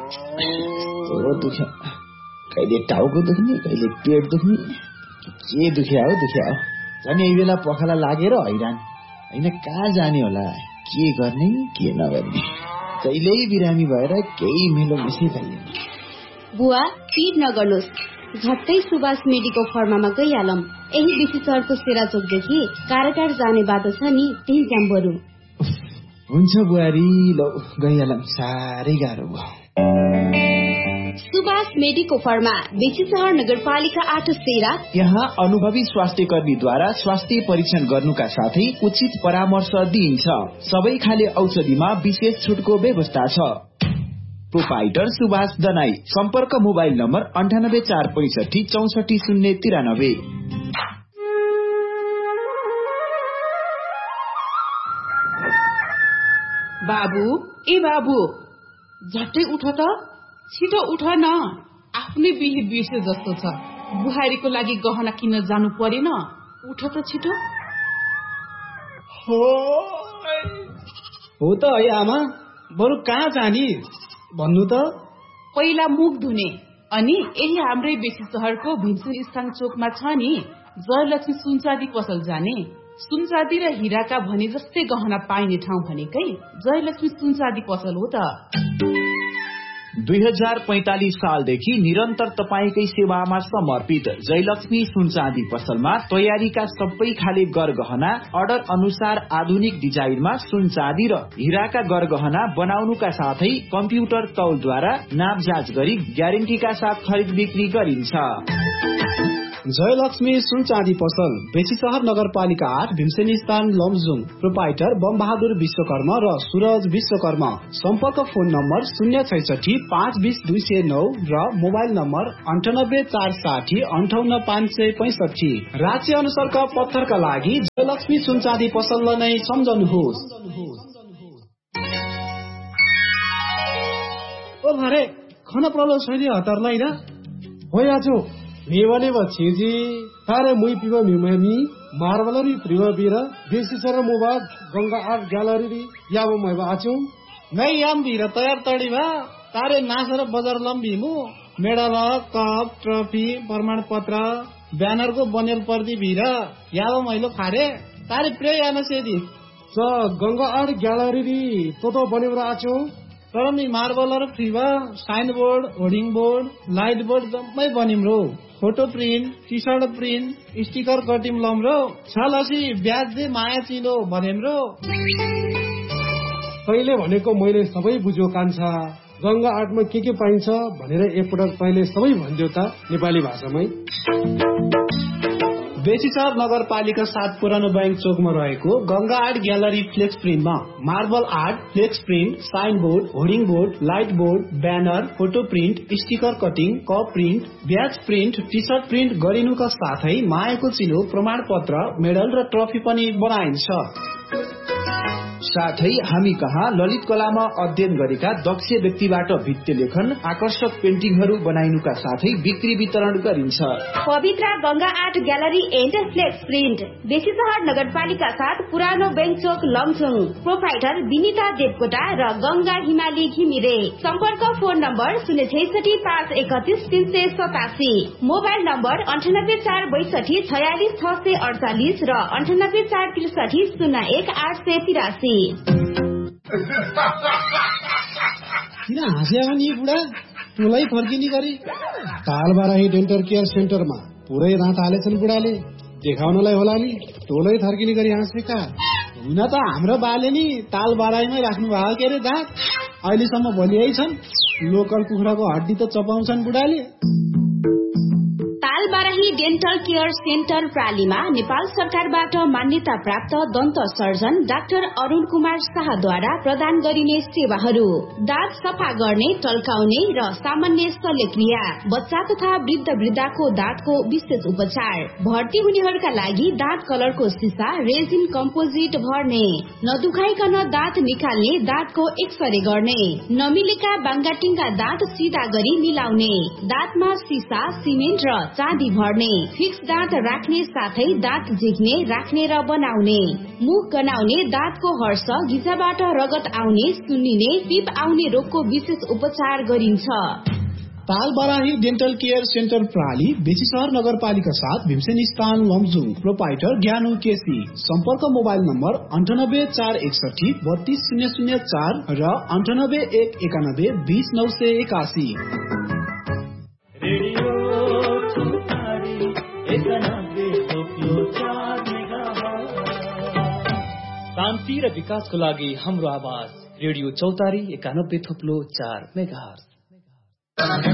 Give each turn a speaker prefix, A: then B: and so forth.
A: दुख्यो, कहिले टाउको दुख्ने, कहिले पेट दुख्ने, के दुख्या हो झन् यही बेला पखाला लागेर हैरान। होइन कहाँ जाने होला, के गर्ने के नगर्ने, जहिल्यै बिरामी भएर केही मेलो मिसी खाइदिने।
B: बुवा पिर नगर्नुहोस्, झट्टै सुभाष मेडिको फर्मामा गइहालौं। यही बेसी सहरको सेराचोकदेखि काराटार जाने बाटो छ नि, त्यही जाम बरु।
A: हुन्छ बुहारी, लौ गइहालौं, साह्रै गाह्रो भयो।
B: सुभाष मेडिको फर्मा, बेसी सहर नगरपालिका 8 सेरा।
A: यहाँ अनुभवी स्वास्थ्य कर्मीद्वारा स्वास्थ्य परीक्षण गर्नुका साथै उचित परामर्श दिइन्छ। सबै खाले औषधिमा विशेष छुटको व्यवस्था छ। प्रोपाइटर सुभाष दनाई। सम्पर्क मोबाइल नम्बर 9845644093।
C: बाबु ए बाबु, झट्टै उठ त, छिटो उठ न, आफ्नै बिहे बिर्से जस्तो छ। बुहारीको लागि गहना किन्न जानु परेन, उठ त छिटो।
D: हो त है आमा, बरु कहाँ जाने भन्नु त।
C: पहिला मुख धुने, अनि यही हाम्रै बेसी सहरको भीमसेन स्थान चोकमा छ नि जयलक्ष्मी सुनचाँदी पसल जाने। सुनचाँदी र हिराका भने जस्तै गहना पाइने ठाउँ भनेकै जयलक्ष्मी सुनचाँदी पसल हो त।
A: 2045 सालदेखि निरन्तर तपाईकै सेवामा समर्पित जयलक्ष्मी सुनचाँदी पसलमा तयारीका सबै खाले गरगहना अर्डर अनुसार आधुनिक डिजाइनमा सुनचाँदी र हिराका गरगहना बनाउनुका साथै कम्प्युटर तौलद्वारा नाप जाँच गरी ग्यारेन्टीका साथ खरिद बिक्री गरिन्छ।
D: जयलक्ष्मी सुनचाँदी पसल, बेसी सहर नगरपालिका 8, भीमसेन स्थान लमजुङ। प्रोपाइटर बमबहादुर विश्वकर्मा र सूरज विश्वकर्मा। सम्पर्क फोन नम्बर 066-520-209 र मोबाइल नम्बर 9846058565। राज्य अनुसारका पत्थरका लागि जयलक्ष्मी सुनचाँदी पसललाई नै सम्झनुहोस्। ओ भरे खाना प्रलो छैन हतारलाई र होयाजो मेवने बच्छेजी तारे मुई पिबो मिममी मार्बलरी प्रिमबीरा बेसी sir mobile Ganga art gallery याबो मै बाचु नै याम बीरा तयार तडी भा तारे नासर बजार लम्बी मु मेडल कप ट्रफी प्रमाण पत्र ब्यानर को बनेल पर्दी बीरा याबो मैलो खारे तारे प्रे याना सेदी स गंगा आर्ट ग्यालरी तो बनेर आछु तर me मार्बलर फ्रीवा sign board hoarding board light board जम्मै बनिम रो photo print T shirt print sticker कटिम lump रो छलसी ब्याज दे माया चिलो भनेम रो
E: तैले भनेको मैले सबै बुझ्यो कान्छा गंगा आर्टमा के पाइन्छ भनेर एकपटक तैले सबै भन्दियो त नेपाली भाषामै।
D: बेसीसहर नगरपालिका 7 पुरानो बैंक चोकमा रहेको Ganga art gallery flex प्रिन्टमा marble art, flex print, sign board, hoarding board, light board, banner, photo print, sticker cutting, cup print, ब्याज प्रिन्ट, टी शर्ट प्रिन्ट गरिनुका साथै मायाको चिलो, प्रमाण पत्र, मेडल र ट्रफी पनि बनाइन्छ।
A: साथै हामी कहाँ ललित कलामा अध्ययन गरेका दक्ष व्यक्तिबाट भित्ते लेखन, आकर्षक पेन्टिङहरू बनाइनुका साथै बिक्री वितरण गरिन्छ।
B: पवित्र Ganga art gallery and flex print, Besisahar नगरपालिका 7 पुरानो बैंक चोक लमजुङ। प्रोपाइटर विनिता देवकोटा र गंगा हिमाली घिमिरे। सम्पर्क फोन नम्बर 066-531-387, मोबाइल नम्बर 9846264648 र 9846301883।
D: किन हाँस्या नि बुढा टोलै फर्किने गरी
E: तालबाराही डेन्टल केयर सेन्टरमा पुरै रात हालेछन् बुढाले, देखाउनलाई होला नि टोलै थर्किने गरी हाँसेका।
D: हुन त हाम्रो बाले नि तालबाराहीमै राख्नु भएको के अरे दाँत, अहिलेसम्म भोलियै छन्। लोकल कुखुराको हड्डी त चपाउँछन् बुढाले।
B: तालबाराही डेन्टल केयर सेन्टर प्रालीमा नेपाल सरकारबाट मान्यता प्राप्त दन्त सर्जन डाक्टर अरुण कुमार शाहद्वारा प्रदान गरिने सेवाहरू: दाँत सफा गर्ने, टल्काउने र सामान्य शल्यक्रिया, बच्चा तथा वृद्ध वृद्धाको दाँतको विशेष उपचार, भर्ती हुनेहरूका लागि दाँत कलरको सिसा रेजिन कम्पोजिट भर्ने, नदुखाइकन दाँत निकाल्ने, दाँतको एक्सरे गर्ने, नमिलेका बाङ्गाटिङका दाँत सिधा गरी मिलाउने, दाँतमा सिसा, सिमेन्ट र चाँदी भर्ने, गर्ने, फिक्स दाँत राख्ने साथै दाँत झिक्ने, राख्ने र बनाउने, मुख गनाउने, दाँतको हर्ष, घिचाबाट रगत आउने, सुन्निने, पिप आउने रोगको विशेष उपचार गरिन्छ।
F: तालबाराही डेन्टल केयर सेन्टर प्राली, बेसीसहर नगरपालिका 7, भीमसेन स्थान लमजुङ। प्रोपाइटर ज्ञानु केसी। सम्पर्क मोबाइल नम्बर 9841 32004 र 9811 20981।
G: शान्ति र विकासको लागि हाम्रो आवाज रेडियो चौतारी 91.4 मेगाहर्ज।